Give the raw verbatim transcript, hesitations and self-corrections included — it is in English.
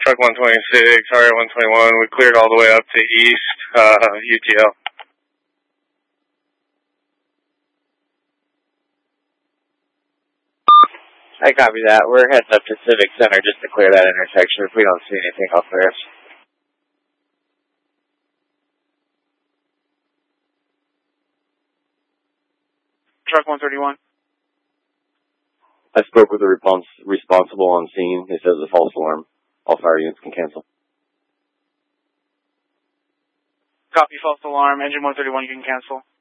truck one twenty-six, R A one twenty-one. We cleared all the way up to east, uh, U T L. I copy that. We're heading up to Civic Center just to clear that intersection. If we don't see anything, I'll clear us. Truck one thirty-one. I spoke with the respons responsible on scene. He says it's a false alarm. All fire units can cancel. Copy, false alarm. Engine one thirty-one, you can cancel.